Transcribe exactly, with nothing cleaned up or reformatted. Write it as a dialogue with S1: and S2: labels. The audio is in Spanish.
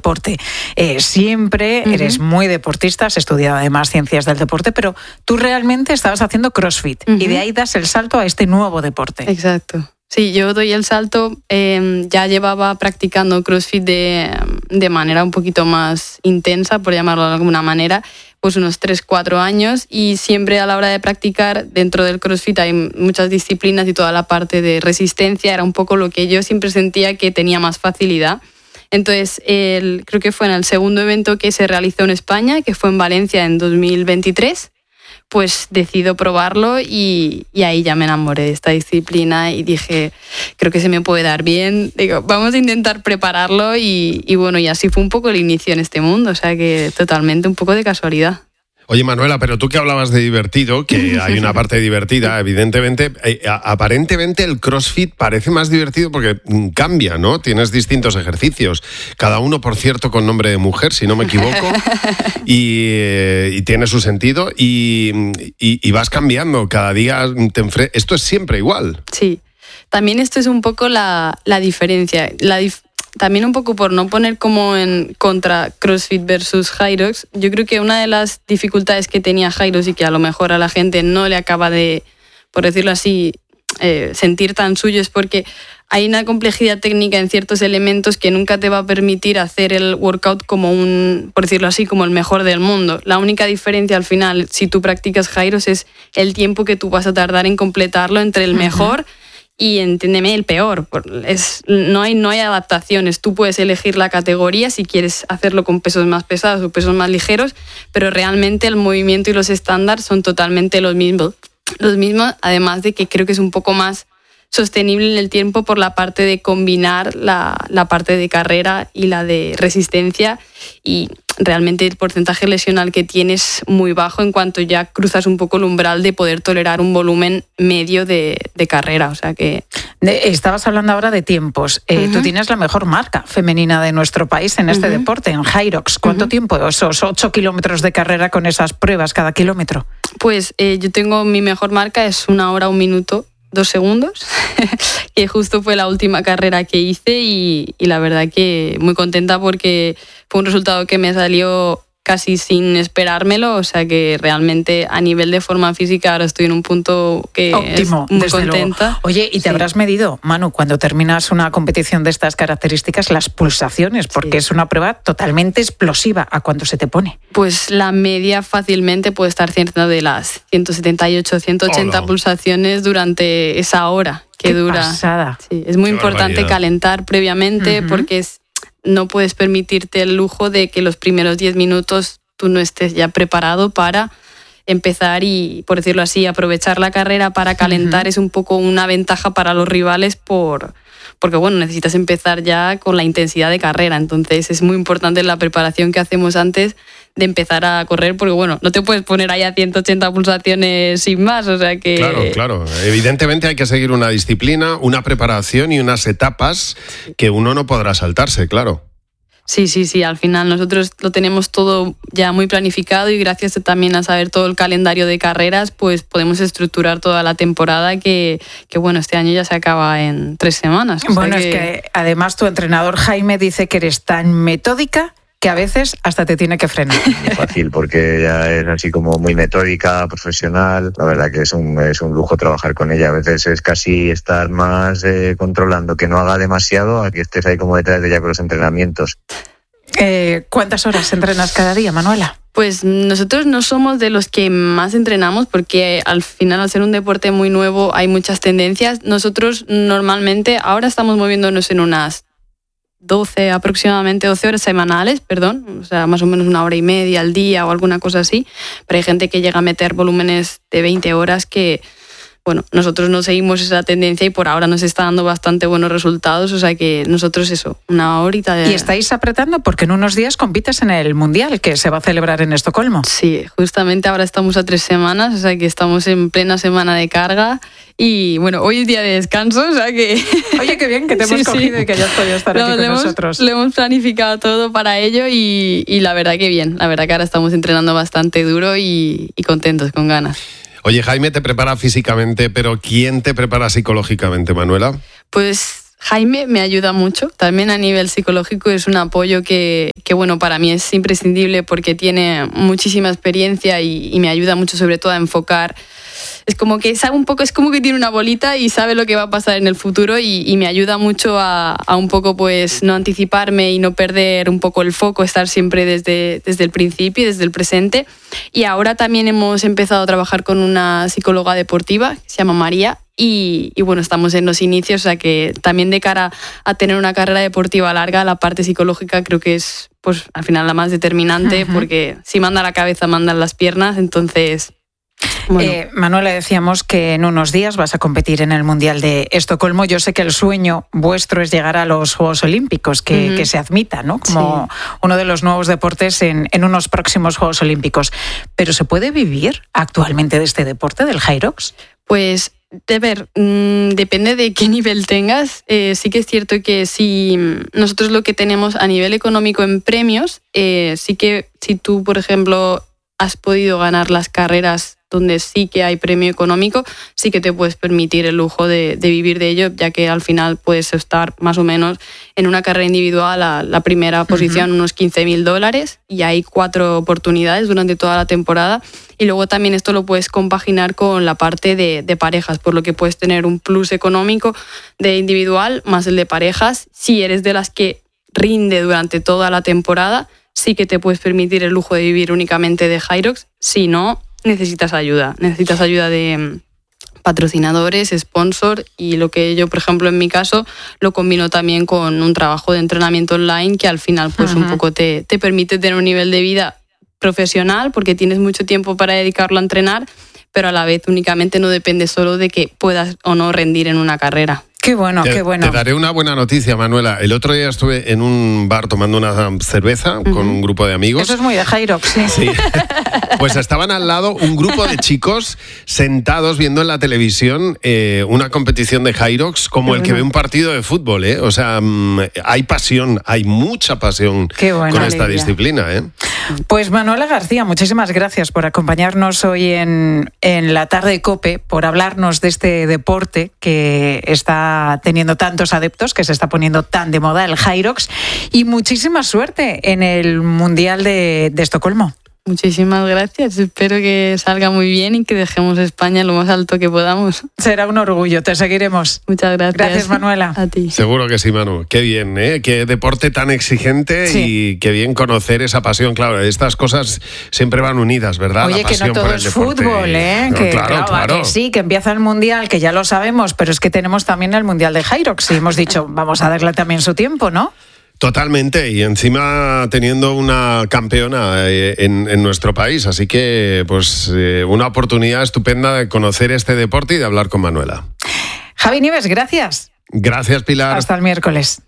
S1: deporte. Eh, siempre uh-huh. eres muy deportista, has estudiado además ciencias del deporte, pero tú realmente estabas haciendo CrossFit uh-huh. y de ahí das el salto a este nuevo deporte.
S2: Exacto. Sí, yo doy el salto, eh, ya llevaba practicando CrossFit de, de manera un poquito más intensa, por llamarlo de alguna manera, pues unos tres, cuatro años, y siempre a la hora de practicar, dentro del CrossFit hay muchas disciplinas y toda la parte de resistencia era un poco lo que yo siempre sentía que tenía más facilidad. Entonces, el, creo que fue en el segundo evento que se realizó en España, que fue en Valencia en dos mil veintitrés, pues decido probarlo y, y ahí ya me enamoré de esta disciplina y dije, creo que se me puede dar bien, digo, vamos a intentar prepararlo y, y bueno, y así fue un poco el inicio en este mundo, o sea que totalmente un poco de casualidad.
S3: Oye, Manuela, pero tú que hablabas de divertido, que hay una parte divertida, evidentemente, eh, aparentemente el CrossFit parece más divertido porque cambia, ¿no? Tienes distintos ejercicios, cada uno, por cierto, con nombre de mujer, si no me equivoco, y, eh, y tiene su sentido, y, y, y vas cambiando, cada día te enfre- Esto es siempre igual.
S2: Sí, también esto es un poco la, la diferencia, la dif- También un poco por no poner como en contra CrossFit versus Hyrox, yo creo que una de las dificultades que tenía Hyrox y que a lo mejor a la gente no le acaba de, por decirlo así, eh, sentir tan suyo es porque hay una complejidad técnica en ciertos elementos que nunca te va a permitir hacer el workout como un, por decirlo así, como el mejor del mundo. La única diferencia al final, si tú practicas Hyrox, es el tiempo que tú vas a tardar en completarlo entre el mejor uh-huh. y, entiéndeme, el peor. Es, no hay, no hay adaptaciones. Tú puedes elegir la categoría si quieres hacerlo con pesos más pesados o pesos más ligeros, pero realmente el movimiento y los estándares son totalmente los mismos. Los mismos, además de que creo que es un poco más sostenible en el tiempo por la parte de combinar la, la parte de carrera y la de resistencia, y realmente el porcentaje lesional que tienes muy bajo en cuanto ya cruzas un poco el umbral de poder tolerar un volumen medio de, de carrera. O sea que...
S1: De, estabas hablando ahora de tiempos. Eh, uh-huh. Tú tienes la mejor marca femenina de nuestro país en este uh-huh. deporte, en Hyrox. ¿Cuánto uh-huh. tiempo? Esos ocho kilómetros de carrera con esas pruebas cada kilómetro.
S2: Pues eh, yo tengo mi mejor marca, es una hora, un minuto, dos segundos, que justo fue la última carrera que hice y, y la verdad que muy contenta porque fue un resultado que me salió casi sin esperármelo, o sea que realmente a nivel de forma física ahora estoy en un punto que
S1: óptimo,
S2: es muy contenta.
S1: Luego. Oye, ¿y te sí. habrás medido, Manu, cuando terminas una competición de estas características, las pulsaciones? Porque sí. es una prueba totalmente explosiva. ¿A cuánto se te pone?
S2: Pues la media fácilmente puede estar cerca de las ciento setenta y ocho, ciento ochenta Hola. Pulsaciones durante esa hora que
S1: Qué
S2: dura.
S1: Pasada.
S2: Sí, es muy
S3: Qué
S2: importante barbaridad. Calentar previamente uh-huh. porque es no puedes permitirte el lujo de que los primeros diez minutos tú no estés ya preparado para empezar y, por decirlo así, aprovechar la carrera para calentar. Uh-huh. Es un poco una ventaja para los rivales por, porque, bueno, necesitas empezar ya con la intensidad de carrera. Entonces es muy importante la preparación que hacemos antes de empezar a correr, porque, bueno, no te puedes poner ahí a ciento ochenta pulsaciones sin más, o sea que...
S3: Claro, claro. Evidentemente hay que seguir una disciplina, una preparación y unas etapas que uno no podrá saltarse, claro.
S2: Sí, sí, sí. Al final nosotros lo tenemos todo ya muy planificado y gracias también a saber todo el calendario de carreras, pues podemos estructurar toda la temporada que, que bueno, este año ya se acaba en tres semanas. O
S1: bueno,
S2: sea que...
S1: es que además tu entrenador Jaime dice que eres tan metódica que a veces hasta te tiene que frenar.
S4: Es fácil porque ella es así como muy metódica, profesional. La verdad que es un, es un lujo trabajar con ella. A veces es casi estar más eh, controlando que no haga demasiado a que estés ahí como detrás de ella con los entrenamientos.
S1: Eh, ¿Cuántas horas entrenas cada día, Manuela?
S2: Pues nosotros no somos de los que más entrenamos porque al final, al ser un deporte muy nuevo, hay muchas tendencias. Nosotros normalmente ahora estamos moviéndonos en unas doce, aproximadamente doce horas semanales, perdón, o sea, más o menos una hora y media al día o alguna cosa así, pero hay gente que llega a meter volúmenes de veinte horas que, bueno, nosotros no seguimos esa tendencia y por ahora nos está dando bastante buenos resultados, o sea que nosotros eso, una horita de...
S1: ¿Y estáis apretando? Porque en unos días compites en el Mundial, que se va a celebrar en Estocolmo.
S2: Sí, justamente ahora estamos a tres semanas, o sea que estamos en plena semana de carga y, bueno, hoy es día de descanso, o sea que...
S1: Oye, qué bien que te hemos sí, cogido sí. y que hayas podido estar no, aquí con
S2: hemos,
S1: nosotros.
S2: Le hemos planificado todo para ello y, y la verdad que bien, la verdad que ahora estamos entrenando bastante duro y, y contentos, con ganas.
S3: Oye, Jaime te prepara físicamente, pero ¿quién te prepara psicológicamente, Manuela?
S2: Pues Jaime me ayuda mucho, también a nivel psicológico es un apoyo que, que bueno, para mí es imprescindible porque tiene muchísima experiencia y, y me ayuda mucho sobre todo a enfocar. Es como que sabe un poco, es como que tiene una bolita y sabe lo que va a pasar en el futuro y, y me ayuda mucho a, a un poco pues no anticiparme y no perder un poco el foco, estar siempre desde, desde el principio y desde el presente. Y ahora también hemos empezado a trabajar con una psicóloga deportiva que se llama María y, y bueno, estamos en los inicios, o sea que también de cara a tener una carrera deportiva larga, la parte psicológica creo que es pues al final la más determinante. Uh-huh. Porque si manda la cabeza, mandan las piernas, entonces... Bueno.
S1: Eh, Manuela, decíamos que en unos días vas a competir en el Mundial de Estocolmo. Yo sé que el sueño vuestro es llegar a los Juegos Olímpicos, que, uh-huh. que se admita, ¿no? Como sí. uno de los nuevos deportes en, en unos próximos Juegos Olímpicos. ¿Pero se puede vivir actualmente de este deporte, del Hyrox?
S2: Pues, de ver, mmm, depende de qué nivel tengas. Eh, sí que es cierto que si nosotros lo que tenemos a nivel económico en premios, eh, sí que si tú, por ejemplo, has podido ganar las carreras donde sí que hay premio económico, sí que te puedes permitir el lujo de, de vivir de ello, ya que al final puedes estar más o menos en una carrera individual a la primera posición, uh-huh. unos quince mil dólares, y hay cuatro oportunidades durante toda la temporada. Y luego también esto lo puedes compaginar con la parte de, de parejas, por lo que puedes tener un plus económico de individual más el de parejas. Si eres de las que rinde durante toda la temporada, sí que te puedes permitir el lujo de vivir únicamente de Hyrox. Si no, necesitas ayuda. Necesitas ayuda de patrocinadores, sponsor, y lo que yo, por ejemplo, en mi caso, lo combino también con un trabajo de entrenamiento online que al final pues uh-huh. un poco te, te permite tener un nivel de vida profesional porque tienes mucho tiempo para dedicarlo a entrenar, pero a la vez únicamente no depende solo de que puedas o no rendir en una carrera.
S1: Qué bueno,
S3: te,
S1: qué bueno.
S3: Te daré una buena noticia, Manuela. El otro día estuve en un bar tomando una cerveza uh-huh. con un grupo de amigos.
S1: Eso es muy de Hyrox, sí.
S3: sí. Pues estaban al lado un grupo de chicos sentados viendo en la televisión eh, una competición de Hyrox como qué el bueno. que ve un partido de fútbol, ¿eh? O sea, mmm, hay pasión, hay mucha pasión
S1: bueno,
S3: con esta
S1: alegría.
S3: disciplina, ¿eh?
S1: Pues Manuela García, muchísimas gracias por acompañarnos hoy en, en la tarde de COPE, por hablarnos de este deporte que está teniendo tantos adeptos, que se está poniendo tan de moda, el Hyrox, y muchísima suerte en el Mundial de, de Estocolmo.
S2: Muchísimas gracias, espero que salga muy bien y que dejemos España lo más alto que podamos.
S1: Será un orgullo, te seguiremos.
S2: Muchas gracias.
S1: Gracias, Manuela.
S2: A ti.
S3: Seguro que sí, Manu. Qué bien, ¿eh? Qué deporte tan exigente sí. y qué bien conocer esa pasión. Claro, estas cosas siempre van unidas, ¿verdad?
S1: Oye,
S3: la pasión
S1: que no todo
S3: por el
S1: es
S3: deporte.
S1: fútbol, ¿eh?
S3: No,
S1: que,
S3: claro,
S1: claro,
S3: claro.
S1: Que sí, que empieza el Mundial, que ya lo sabemos, pero es que tenemos también el Mundial de Hyrox y hemos dicho, vamos a darle también su tiempo, ¿no?
S3: Totalmente, y encima teniendo una campeona en, en nuestro país, así que pues eh, una oportunidad estupenda de conocer este deporte y de hablar con Manuela.
S1: Javi Nieves, gracias.
S3: Gracias, Pilar.
S1: Hasta el miércoles.